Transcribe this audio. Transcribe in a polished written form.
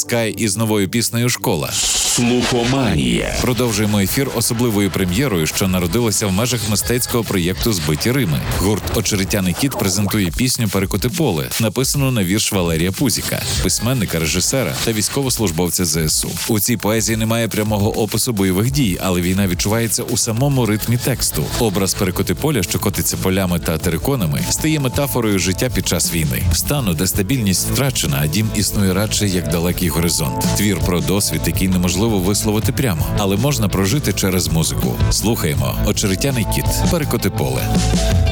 Скай із новою піснею «Школа». Слухоманія. Продовжуємо ефір особливою прем'єрою, що народилася в межах мистецького проєкту «Збиті Рими». Гурт «Очеретяний кіт» презентує пісню «Перекоти поле», написану на вірш Валерія Пузіка, письменника, режисера та військовослужбовця ЗСУ. У цій поезії немає прямого опису бойових дій, але війна відчувається у самому ритмі тексту. Образ «Перекоти поля», що котиться полями та териконами, стає метафорою життя під час війни. Стану, де стабільність втрачена, а дім існує радше як далекий горизонт. Твір про досвід, який неможливо висловити прямо, але можна прожити через музику. Слухаємо «Очеретяний кіт», «Перекоти поле».